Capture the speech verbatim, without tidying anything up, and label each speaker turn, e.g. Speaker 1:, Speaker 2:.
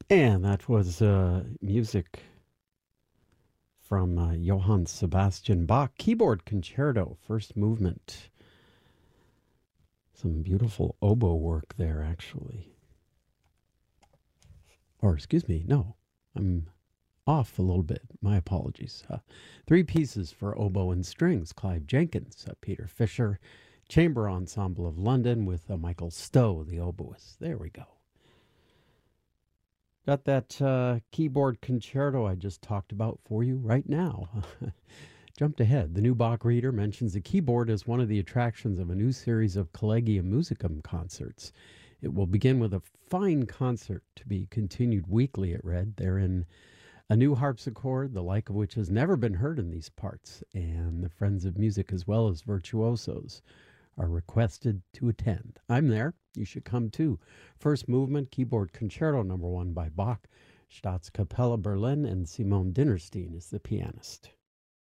Speaker 1: And that was uh, music from uh, Johann Sebastian Bach, keyboard concerto, first movement. Some beautiful oboe work there, actually. Or, excuse me, no, I'm off a little bit. My apologies. Uh, three pieces for oboe and strings: Clive Jenkins, uh, Peter Fisher, Chamber Ensemble of London with uh, Michael Stowe, the oboist. There we go. Got that uh, keyboard concerto I just talked about for you right now. Jumped ahead. The new Bach Reader mentions the keyboard as one of the attractions of a new series of Collegium Musicum concerts. It will begin with a fine concert to be continued weekly, it read. Therein, a new harpsichord, the like of which has never been heard in these parts, and the friends of music as well as virtuosos are requested to attend. I'm there. You should come too. First movement, keyboard concerto number one by Bach. Staatskapelle Berlin, and Simone Dinnerstein is the pianist.